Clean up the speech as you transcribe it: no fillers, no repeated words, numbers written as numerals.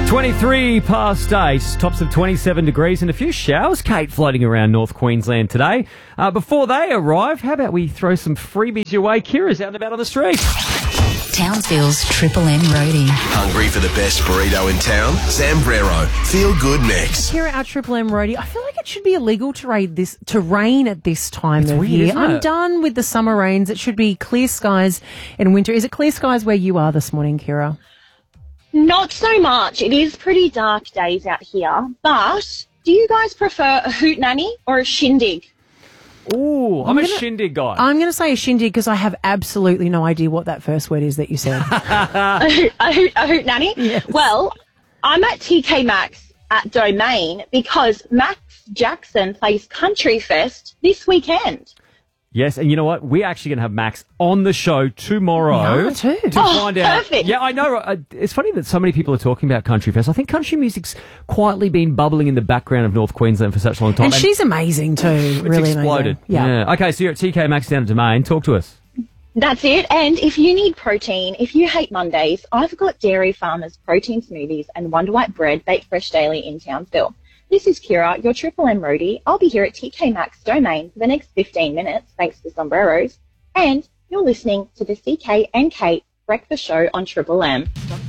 23 past 8, tops of 27 degrees and a few showers, Kate, floating around North Queensland today. Before they arrive, how about we throw some freebies your way? Kira's out and about on the street. Townsville's Triple M Roadie. Hungry for the best burrito in town? Zambrero. Feel good mix. Here at our Triple M Roadie, I feel like it should be illegal to rain at this time of weird, year. isn't I'm it? done with the summer rains. It should be clear skies in winter. Is it clear skies where you are this morning, Kira? Not so much. It is pretty dark days out here. But do you guys prefer a hoot nanny or a shindig? Ooh, I'm a shindig guy. I'm going to say a shindig because I have absolutely no idea what that first word is that you said. A hoot nanny? Yes. Well, I'm at TK Maxx at Domain because Max Jackson plays Country Fest this weekend. Yes, and you know what? We're actually going to have Max on the show tomorrow. We are too. To find out. Perfect. Yeah, I know. It's funny that so many people are talking about Country Fest. I think country music's quietly been bubbling in the background of North Queensland for such a long time. And she's amazing too. It's really exploded. amazing. Yeah. Okay, so you're at TK Maxx down at Domain. Talk to us. That's it. And if you need protein, if you hate Mondays, I've got Dairy Farmers protein smoothies and Wonder White bread baked fresh daily in Townsville. This is Kira, your Triple M roadie. I'll be here at TK Maxx Domain for the next 15 minutes, thanks to Sombreros. And you're listening to the CK and Kate Breakfast Show on Triple M.